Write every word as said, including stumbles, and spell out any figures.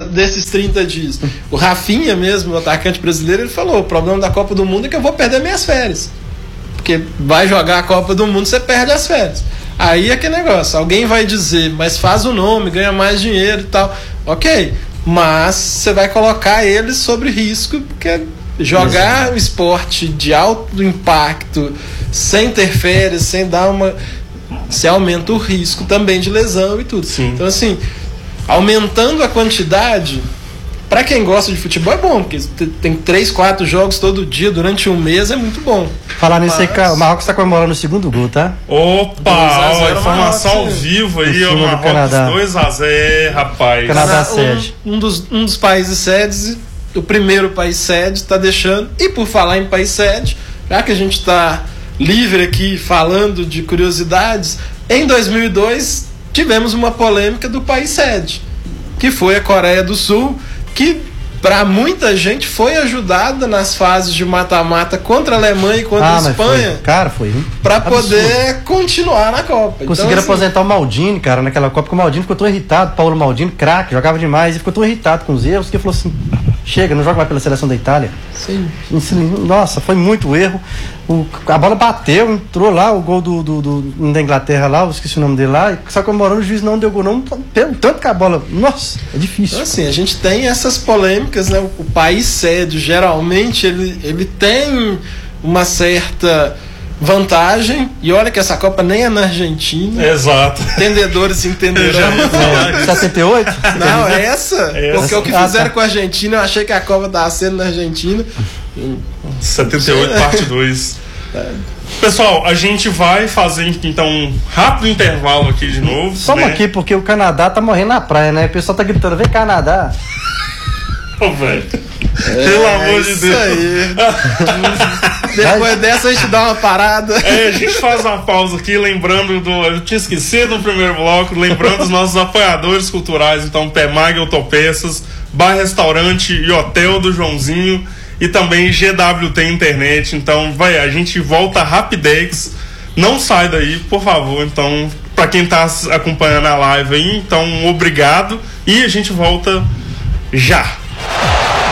desses trinta dias. O Rafinha mesmo, o atacante brasileiro, ele falou, o problema da Copa do Mundo é que eu vou perder minhas férias. Porque vai jogar a Copa do Mundo, você perde as férias. Aí é que negócio, alguém vai dizer, mas faz o nome, ganha mais dinheiro e tal. Ok, mas você vai colocar eles sobre risco, porque jogar o esporte de alto impacto, sem ter férias, sem dar uma... Você aumenta o risco também de lesão e tudo. Sim. Então, assim, aumentando a quantidade, para quem gosta de futebol é bom, porque tem três, quatro jogos todo dia durante um mês, é muito bom. Falar nisso aí, o Marrocos está comemorando o segundo gol, tá? Opa, ó, informação ao vivo aí, o Marrocos dois a zero, rapaz. Canadá sede. Um, um, dos, um dos países sedes, o primeiro país sede, está deixando. E por falar em país sede, já que a gente está livre aqui falando de curiosidades, em dois mil e dois tivemos uma polêmica do país sede, que foi a Coreia do Sul, que para muita gente foi ajudada nas fases de mata-mata contra a Alemanha e contra ah, a Espanha. Foi. Cara, foi. Para poder continuar na Copa. Conseguiram então, assim, aposentar o Maldini, cara, naquela Copa, porque o Maldini ficou tão irritado. Paulo Maldini, craque, jogava demais, e ficou tão irritado com os erros que ele falou assim: chega, não joga mais pela seleção da Itália. Sim. Nossa, foi muito erro. O, a bola bateu, entrou lá, o gol do, do, do, da Inglaterra lá, eu esqueci o nome dele lá, só que o Morano, o juiz não deu gol, não, tanto que a bola. Nossa, é difícil. Então, assim, a gente tem essas polêmicas, né? O, o país sede, geralmente, ele, ele tem uma certa vantagem, e olha que essa Copa nem é na Argentina. Exato. Entendedores entenderão. É, setenta e oito? Não, essa, essa. Porque o que fizeram ah, tá. com a Argentina, eu achei que a Copa estava sendo na Argentina. setenta e oito, parte dois. É. Pessoal, a gente vai fazer então um rápido intervalo aqui de novo. Só né? aqui, porque o Canadá tá morrendo na praia, né? O pessoal tá gritando, vem Canadá. Ô, oh, velho. É, pelo amor de Deus. Aí. Depois dessa a gente dá uma parada. É, a gente faz uma pausa aqui, lembrando do. Eu tinha esquecido no primeiro bloco, lembrando dos nossos apoiadores culturais, então Pemag Autopeças, Bar Restaurante e Hotel do Joãozinho e também G W T Internet. Então, vai, a gente volta rapidex. Não sai daí, por favor. Então, para quem tá acompanhando a live aí, então, obrigado. E a gente volta já.